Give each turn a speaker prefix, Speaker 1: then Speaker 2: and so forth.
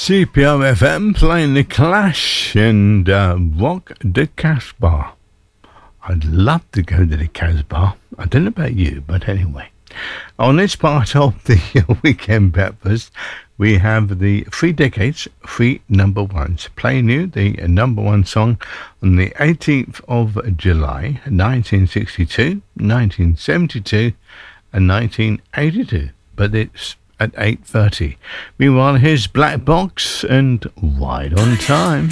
Speaker 1: CPO FM playing The Clash and Rock the Casbah. I'd love to go to the Casbah. I don't know about you, but anyway. On this part of the Weekend Breakfast, we have the 3 decades, 3 number ones. Playing you the number one song on the 18th of July, 1962, 1972, and 1982. But it's at 8:30. Meanwhile, here's Black Box and Right on Time.